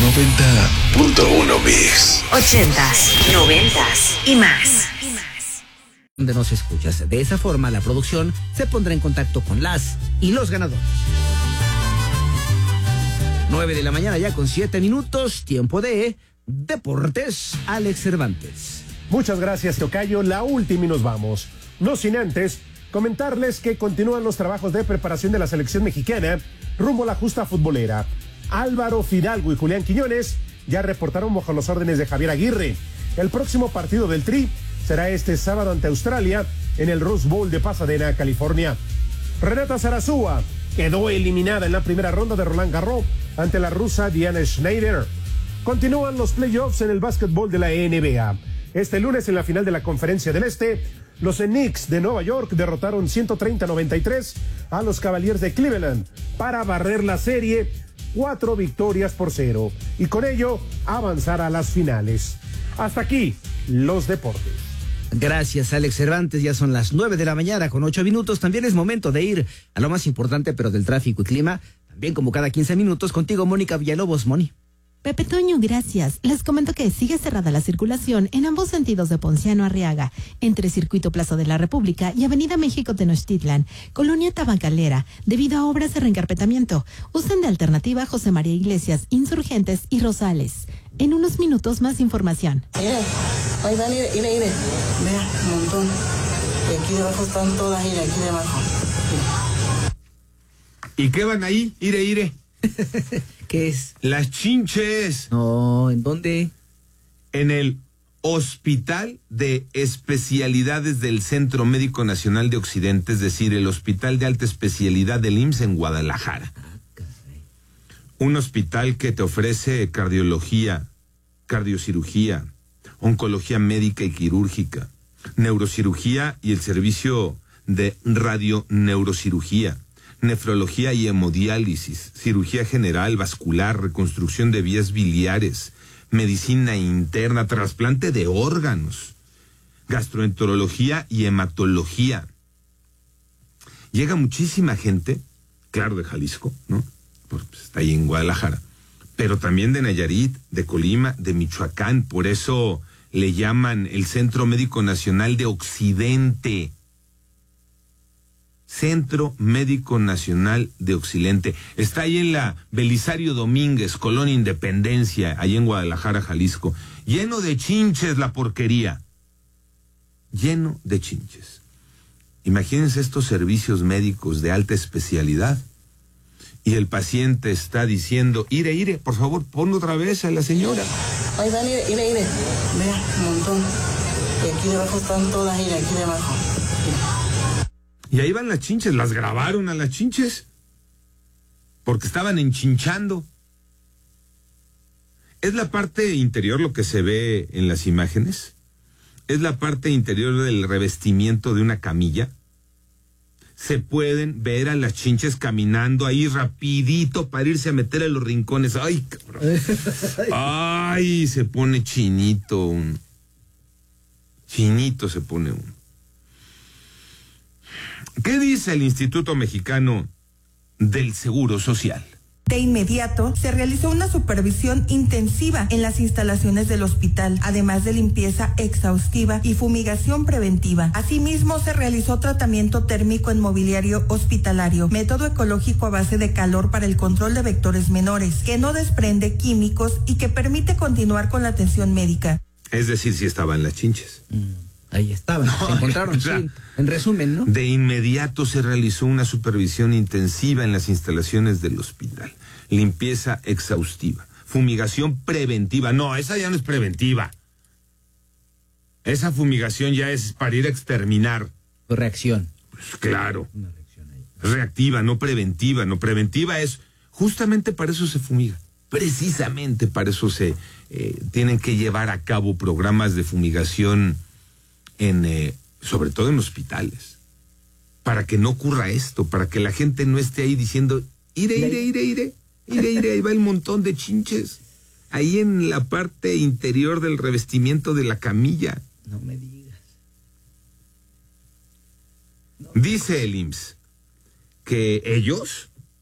90.1 Mix. 80s, 90s y más. Donde nos escuchas. De esa forma, la producción se pondrá en contacto con las y los ganadores. 9 de la mañana ya con 7 minutos, tiempo de Deportes, Alex Cervantes. Muchas gracias, tocayo. La última y nos vamos. No sin antes comentarles que continúan los trabajos de preparación de la selección mexicana rumbo a la justa futbolera. Álvaro Fidalgo y Julián Quiñones ya reportaron bajo las órdenes de Javier Aguirre. El próximo partido del Tri será este sábado ante Australia en el Rose Bowl de Pasadena, California. Renata Zarazúa quedó eliminada en la primera ronda de Roland Garros ante la rusa Diana Schneider. Continúan los playoffs en el básquetbol de la NBA. Este lunes en la final de la Conferencia del Este, los Knicks de Nueva York derrotaron 130-93 a los Cavaliers de Cleveland para barrer la serie 4-0 y con ello avanzar a las finales. Hasta aquí los deportes. Gracias, Alex Cervantes. Ya son las 9 de la mañana con 8 minutos. También es momento de ir a lo más importante, pero del tráfico y clima. También como cada 15 minutos contigo, Mónica Villalobos. Moni. Pepe Toño, gracias. Les comento que sigue cerrada la circulación en ambos sentidos de Ponciano Arriaga, entre Circuito Plaza de la República y Avenida México Tenochtitlan, Colonia Tabacalera, debido a obras de reencarpetamiento. Usen de alternativa José María Iglesias, Insurgentes y Rosales. En unos minutos más información. Mire, oigan, mire. Vea, un montón. Y aquí debajo están todas, mire, aquí debajo. ¿Y qué van ahí? Ire. ¿Qué es? Las chinches. No, ¿en dónde? En el Hospital de Especialidades del Centro Médico Nacional de Occidente, es decir, el Hospital de Alta Especialidad del IMSS en Guadalajara. Un hospital que te ofrece cardiología, cardiocirugía, oncología médica y quirúrgica, neurocirugía y el servicio de radioneurocirugía, nefrología y hemodiálisis, cirugía general, vascular, reconstrucción de vías biliares, medicina interna, trasplante de órganos, gastroenterología y hematología. Llega muchísima gente, claro, de Jalisco, ¿no? Pues está ahí en Guadalajara, pero también de Nayarit, de Colima, de Michoacán. Por eso le llaman el Centro Médico Nacional de Occidente. Centro Médico Nacional de Occidente. Está ahí en la Belisario Domínguez, Colonia Independencia, ahí en Guadalajara, Jalisco. Lleno de chinches la porquería. Lleno de chinches. Imagínense estos servicios médicos de alta especialidad. Y el paciente está diciendo, ire, por favor, pon otra vez a la señora. Oigan, mire. Vea, un montón. Y aquí debajo están todas, mire, aquí debajo. Y ahí van las chinches, las grabaron a las chinches, porque estaban enchinchando. Es la parte interior lo que se ve en las imágenes, es la parte interior del revestimiento de una camilla. Se pueden ver a las chinches caminando ahí rapidito para irse a meter a los rincones. ¡Ay, cabrón! ¡Ay! Se pone chinito. Chinito se pone uno. ¿Qué dice el Instituto Mexicano del Seguro Social? De inmediato, se realizó una supervisión intensiva en las instalaciones del hospital, además de limpieza exhaustiva y fumigación preventiva. Asimismo, se realizó tratamiento térmico en mobiliario hospitalario, método ecológico a base de calor para el control de vectores menores, que no desprende químicos y que permite continuar con la atención médica. Es decir, si estaban las chinches. Ahí estaban, se encontraron, o sea, sí, en resumen, ¿no? De inmediato se realizó una supervisión intensiva en las instalaciones del hospital. Limpieza exhaustiva, fumigación preventiva. No, esa ya no es preventiva. Esa fumigación ya es para ir a exterminar. Reacción. Pues claro. Una reacción ahí. Reactiva, no preventiva. No, preventiva es, justamente para eso se fumiga. Precisamente para eso se tienen que llevar a cabo programas de fumigación sobre todo en hospitales, para que no ocurra esto, para que la gente no esté ahí diciendo, ire, ahí va el montón de chinches, ahí en la parte interior del revestimiento de la camilla. No me digas. Dice el IMSS que ellos